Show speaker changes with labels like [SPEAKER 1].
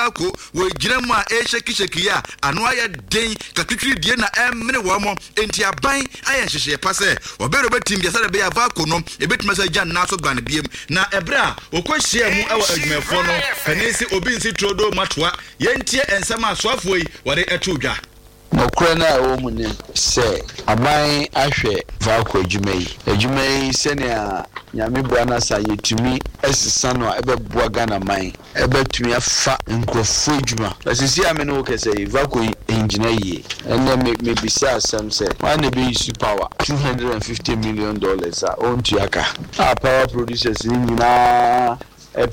[SPEAKER 1] ako wo gyina mu a sheki ya ano aye den kakikiri die na emne wo mo enti aban aye hyehye pa se obero betim bia se be ya va ko no ebetuma se gyan na so gban biem na ebra okohia mu ewa adwumafo no kanisi obi nsi trodo matoa yentie ensema asoafo yi wore etodwa
[SPEAKER 2] Mokura na wo mu ne se aban ahwe vaako adwuma yi sene nyame bua na sa yetumi esisa no ebeboa Ghana man ebetumi afa nkrofo adwuma asisi amene wo kese vaako engineer yi ene me bisa asem se one be super $250 million a ontu aka power producers ni nyina